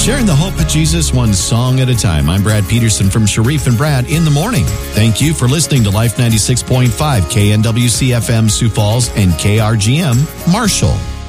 Sharing the hope of Jesus one song at a time. I'm Brad Peterson from Sharif and Brad in the morning. Thank you for listening to Life 96.5 KNWC FM Sioux Falls and KRGM Marshall.